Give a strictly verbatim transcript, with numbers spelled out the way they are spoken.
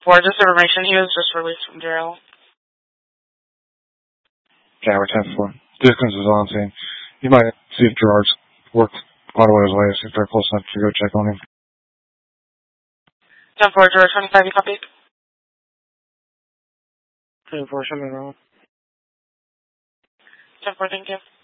For just information, he was just released from jail. Yeah, we're ten four. Distance is on scene. You might see if Gerard's worked quite a ways away, see if they're close enough to go check on him. ten four, Gerard twenty-five, you copy? ten four, something wrong. ten four, thank you.